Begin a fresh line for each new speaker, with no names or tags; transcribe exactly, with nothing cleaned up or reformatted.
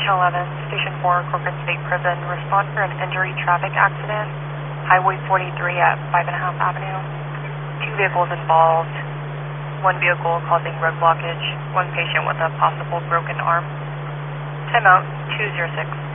Station eleven, Station four, Corcoran State Prison. Respond for an injury traffic accident, Highway forty-three at five and a half Avenue. Two vehicles involved. One vehicle causing road blockage. One patient with a possible broken arm. Timeout two zero six.